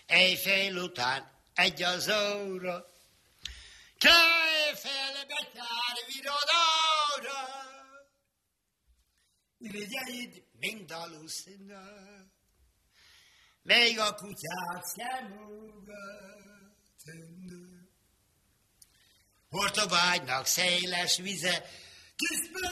éjfél után egy az óra, kelj fel, betyár virodára, ürügyeid mind alusznak, még a kutyák sem ugatnak. Hortobágynak széles vize, kis